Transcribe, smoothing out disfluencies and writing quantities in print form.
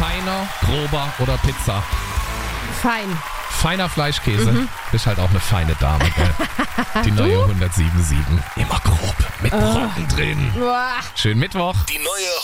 Feiner, grober oder Pizza? Fein. Feiner Fleischkäse. Bist halt auch eine feine Dame, gell? Die neue 107.7. Immer grob, mit Brocken drin. Uah. Schönen Mittwoch. Die neue